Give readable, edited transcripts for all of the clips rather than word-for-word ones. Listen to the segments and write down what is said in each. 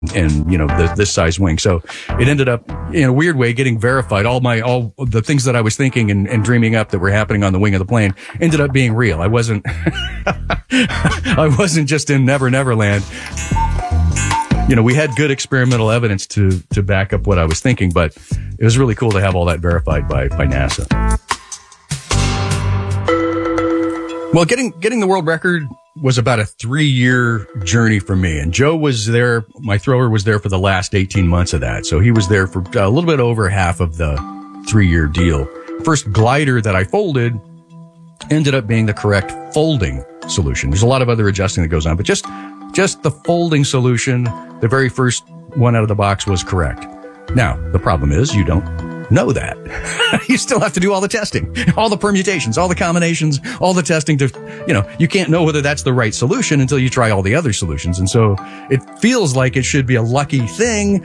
and this size wing. So it ended up in a weird way getting verified. All the things that I was thinking and dreaming up that were happening on the wing of the plane ended up being real. I wasn't I wasn't just in Never Never Land. We had good experimental evidence to back up what I was thinking, but it was really cool to have all that verified by NASA. Well, getting the world record was about a 3-year journey for me. And Joe was there. My thrower was there for the last 18 months of that. So he was there for a little bit over half of the 3-year deal. First glider that I folded ended up being the correct folding solution. There's a lot of other adjusting that goes on, but just the folding solution, the very first one out of the box was correct. Now, the problem is you don't know that. You still have to do all the testing, all the permutations, all the combinations, all the testing you can't know whether that's the right solution until you try all the other solutions. And so it feels like it should be a lucky thing,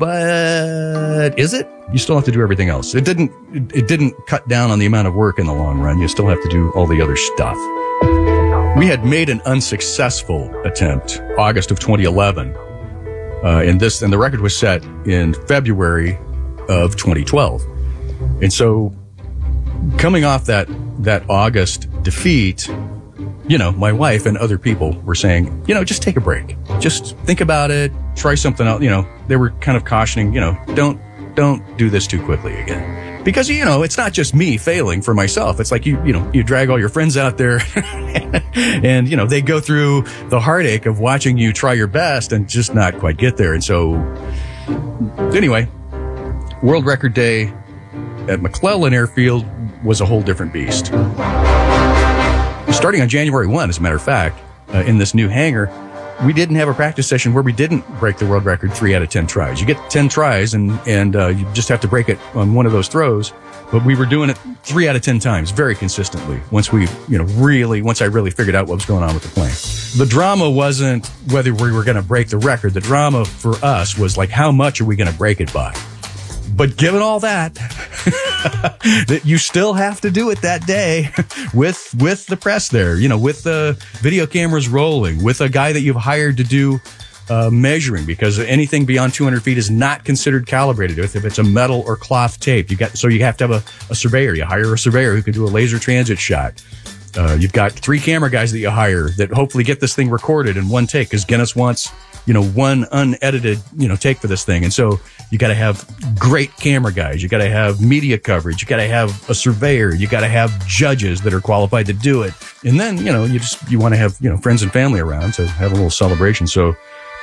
but is it? You still have to do everything else. It didn't cut down on the amount of work in the long run. You still have to do all the other stuff. We had made an unsuccessful attempt August of 2011. And the record was set in February of 2012. And so coming off that August defeat, my wife and other people were saying, just take a break. Just think about it. Try something else. They were kind of cautioning, don't do this too quickly again. Because, it's not just me failing for myself. It's like, you drag all your friends out there and, they go through the heartache of watching you try your best and just not quite get there. And so anyway, World Record Day at McClellan Airfield was a whole different beast. Starting on January 1, as a matter of fact, in this new hangar, we didn't have a practice session where we didn't break the world record 3 out of 10 tries. You get 10 tries and you just have to break it on one of those throws. But we were doing it 3 out of 10 times very consistently once I really figured out what was going on with the plane. The drama wasn't whether we were going to break the record. The drama for us was like, how much are we going to break it by? But given all that, that you still have to do it that day with the press there, with the video cameras rolling, with a guy that you've hired to do measuring, because anything beyond 200 feet is not considered calibrated if it's a metal or cloth tape. So you have to have a surveyor. You hire a surveyor who can do a laser transit shot. You've got 3 camera guys that you hire that hopefully get this thing recorded in one take, because Guinness wants one unedited, take for this thing. And so you got to have great camera guys. You got to have media coverage. You got to have a surveyor. You got to have judges that are qualified to do it. And then, you want to have, friends and family around to have a little celebration. So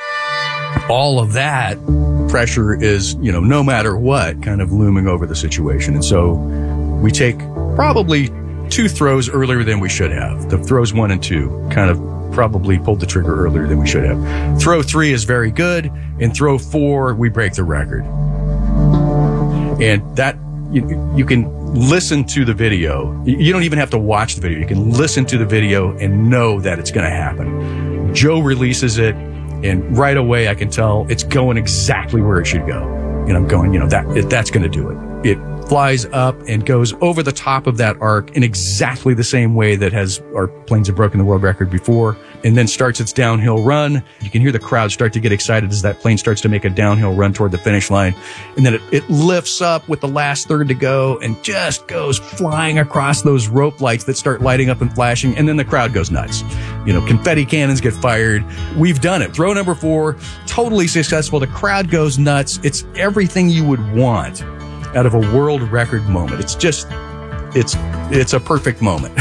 all of that pressure is, no matter what, kind of looming over the situation. And so we take probably 2 throws earlier than we should have. The throws 1 and 2 kind of probably pulled the trigger earlier than we should have. Throw 3 is very good. And throw 4, we break the record. And that, you can listen to the video. You don't even have to watch the video. You can listen to the video and know that it's going to happen. Joe releases it, and right away I can tell it's going exactly where it should go. And I'm going, that's going to do it. It flies up and goes over the top of that arc in exactly the same way that our planes have broken the world record before, and then starts its downhill run. You can hear the crowd start to get excited as that plane starts to make a downhill run toward the finish line. And then it lifts up with the last third to go and just goes flying across those rope lights that start lighting up and flashing. And then the crowd goes nuts. Confetti cannons get fired. We've done it. Throw number 4, totally successful. The crowd goes nuts. It's everything you would want out of a world record moment. It's just, it's a perfect moment.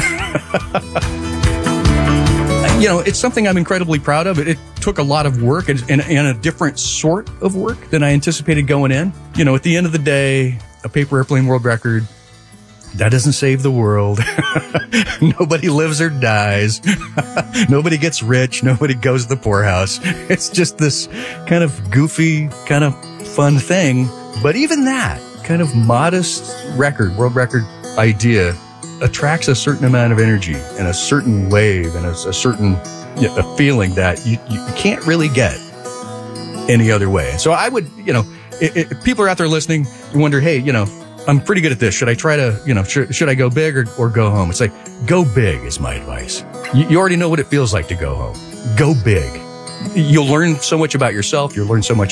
It's something I'm incredibly proud of. It took a lot of work and a different sort of work than I anticipated going in. At the end of the day, a paper airplane world record, that doesn't save the world. Nobody lives or dies. Nobody gets rich. Nobody goes to the poorhouse. It's just this kind of goofy, kind of fun thing. But even that kind of modest world record idea attracts a certain amount of energy and a certain wave and a certain a feeling that you can't really get any other way. So I would, if people are out there listening, you wonder, hey, I'm pretty good at this. Should I try to, should I go big or go home? It's like, go big is my advice. You already know what it feels like to go home. Go big. you'll learn so much about yourself. You'll learn so much